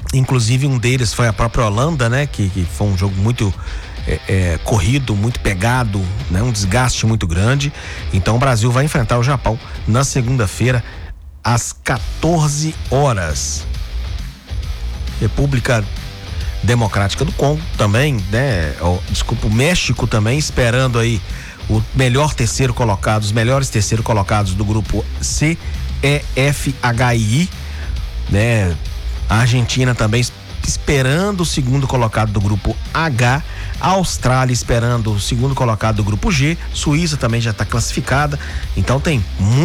Inclusive um deles foi a própria Holanda, né? Que foi um jogo muito corrido, muito pegado, né? Um desgaste muito grande. Então o Brasil vai enfrentar o Japão na segunda-feira às 14 horas. República Democrática do Congo também, né? O México também esperando aí o melhor terceiro colocado, os melhores terceiro colocados do grupo C, E, F, H e I, né? A Argentina também esperando o segundo colocado do grupo H, a Austrália esperando o segundo colocado do grupo G, Suíça também já está classificada, então tem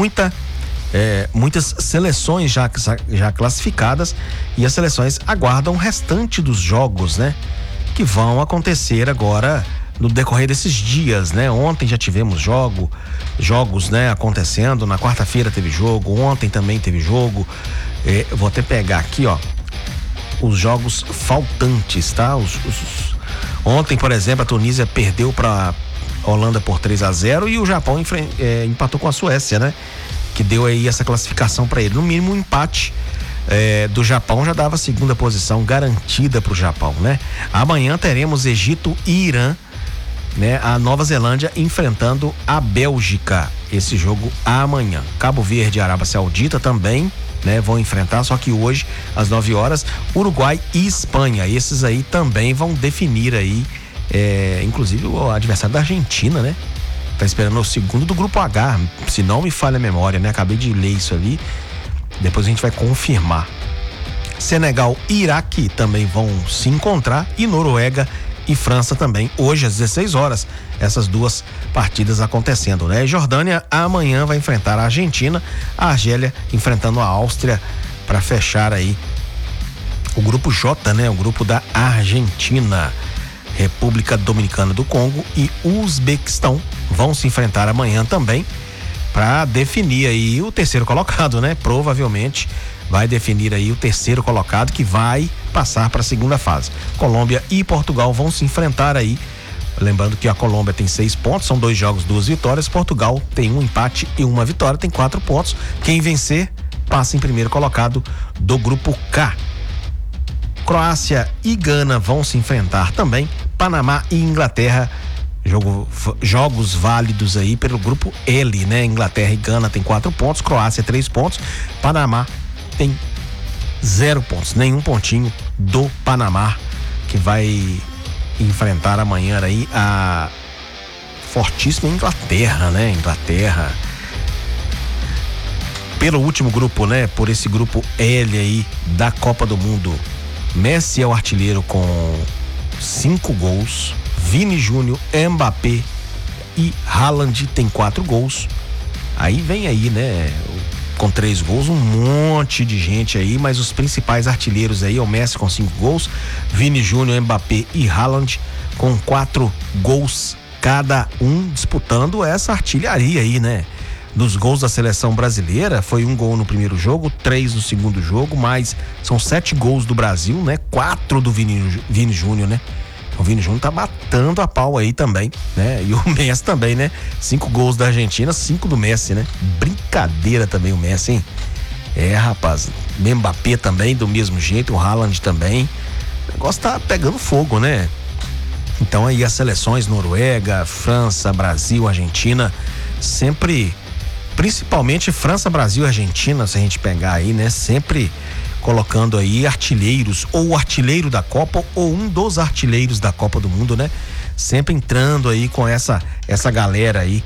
muitas seleções já classificadas e as seleções aguardam o restante dos jogos, né? Que vão acontecer agora no decorrer desses dias, né? Ontem já tivemos jogos, né? Acontecendo, na quarta-feira teve jogo, ontem também teve jogo. Vou até pegar aqui, ó, os jogos faltantes, tá? Ontem, por exemplo, a Tunísia perdeu para Holanda por 3-0 e o Japão empatou com a Suécia, né? Que deu aí essa classificação para ele. No mínimo um empate do Japão já dava a segunda posição garantida para o Japão, né? Amanhã teremos Egito e Irã, né? A Nova Zelândia enfrentando a Bélgica. Esse jogo amanhã. Cabo Verde e Arábia Saudita também, né? Vão enfrentar, só que hoje às 9 horas, Uruguai e Espanha. Esses aí também vão definir aí, inclusive o adversário da Argentina, né? Tá esperando o segundo do grupo H, se não me falha a memória, né? Acabei de ler isso ali, depois a gente vai confirmar. Senegal e Iraque também vão se encontrar e Noruega e França também, hoje às 16 horas, essas duas partidas acontecendo, né? Jordânia amanhã vai enfrentar a Argentina, a Argélia enfrentando a Áustria para fechar aí o grupo J, né? O grupo da Argentina. República Dominicana do Congo e Uzbequistão vão se enfrentar amanhã também para definir aí o terceiro colocado, né? Provavelmente vai definir aí o terceiro colocado que vai passar para a segunda fase. Colômbia e Portugal vão se enfrentar aí. Lembrando que a Colômbia tem 6 pontos, são 2 jogos, 2 vitórias. Portugal tem um empate e uma vitória, tem 4 pontos. Quem vencer passa em primeiro colocado do grupo K. Croácia e Gana vão se enfrentar também. Panamá e Inglaterra, jogos válidos aí pelo grupo L, né? Inglaterra e Gana tem 4 pontos, Croácia 3 pontos, Panamá tem 0 pontos, nenhum pontinho do Panamá, que vai enfrentar amanhã aí a fortíssima Inglaterra, né? Inglaterra pelo último grupo, né? Por esse grupo L aí da Copa do Mundo. Messi é o artilheiro com 5 gols, Vini Júnior, Mbappé e Haaland tem 4 gols. Aí vem aí, né? Com 3 gols, um monte de gente aí, mas os principais artilheiros aí é o Messi com 5 gols, Vini Júnior, Mbappé e Haaland com 4 gols cada um, disputando essa artilharia aí, né? Dos gols da seleção brasileira, foi 1 gol no primeiro jogo, 3 no segundo jogo, mas são 7 gols do Brasil, né? 4 do Vini Júnior, né? O Vini Júnior tá matando a pau aí também, né? E o Messi também, né? 5 gols da Argentina, 5 do Messi, né? Brincadeira também o Messi, hein? Rapaz, Mbappé também do mesmo jeito, o Haaland também. O negócio tá pegando fogo, né? Então aí as seleções Noruega, França, Brasil, Argentina, sempre, principalmente França, Brasil e Argentina, se a gente pegar aí, né? Sempre colocando aí artilheiros, ou o artilheiro da Copa, ou um dos artilheiros da Copa do Mundo, né? Sempre entrando aí com essa galera aí.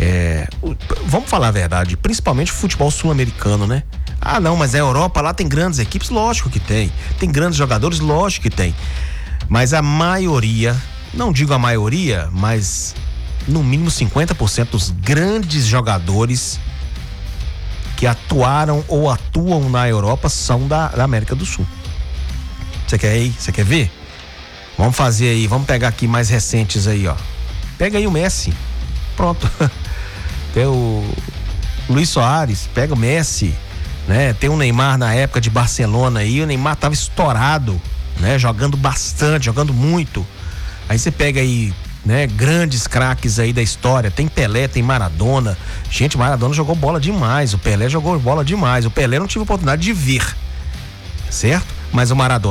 Vamos falar a verdade, principalmente o futebol sul-americano, né? Ah, não, mas a Europa lá tem grandes equipes, lógico que tem. Tem grandes jogadores, lógico que tem. Mas a maioria, não digo a maioria, mas no mínimo 50% dos grandes jogadores que atuaram ou atuam na Europa são da América do Sul. Você quer ir? Você quer ver? Vamos fazer aí, vamos pegar aqui mais recentes aí, ó. Pega aí o Messi. Pronto. Tem o Luiz Soares, pega o Messi, né? Tem o Neymar na época de Barcelona aí, o Neymar tava estourado, né? Jogando bastante, jogando muito. Aí você pega aí, né, grandes craques aí da história, tem Pelé, tem Maradona. Gente, Maradona jogou bola demais, o Pelé jogou bola demais. O Pelé não tive oportunidade de ver, certo? Mas o Maradona